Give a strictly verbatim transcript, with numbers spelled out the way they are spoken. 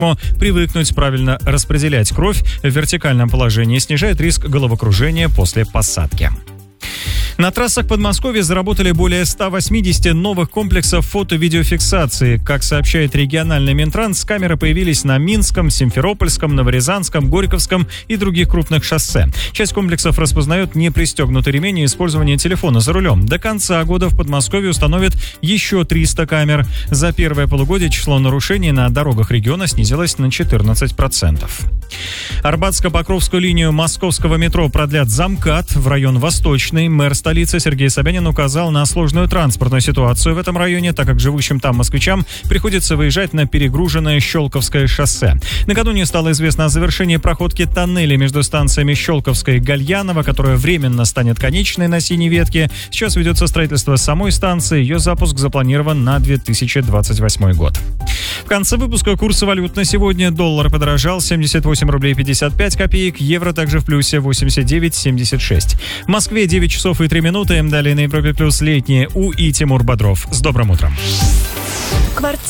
привыкнуть правильно распределять кровь в вертикальном положении, снижает риск головокружения после посадки. На трассах Подмосковья заработали более ста восьмидесяти новых комплексов фото-видеофиксации. Как сообщает региональный Минтранс, камеры появились на Минском, Симферопольском, Новорязанском, Горьковском и других крупных шоссе. Часть комплексов распознает непристегнутый ремень и использование телефона за рулем. До конца года в Подмосковье установят еще триста камер. За первое полугодие число нарушений на дорогах региона снизилось на четырнадцать процентов. Арбатско-Покровскую линию московского метро продлят за МКАД в район Восточный. Мэр столицы Сергей Собянин указал на сложную транспортную ситуацию в этом районе, так как живущим там москвичам приходится выезжать на перегруженное Щелковское шоссе. Накануне стало известно о завершении проходки тоннеля между станциями Щелковская и Гальянова, которая временно станет конечной на синей ветке. Сейчас ведется строительство самой станции. Ее запуск запланирован на две тысячи двадцать восьмой год. В конце выпуска курсы валют на сегодня. Доллар подорожал семьдесят восемь рублей пятьдесят пять копеек, евро также в плюсе восемьдесят девять семьдесят шесть. В Москве девять часов и три минуты. Далее на Европе плюс летние У и Тимур Бодров. С добрым утром. Квартира.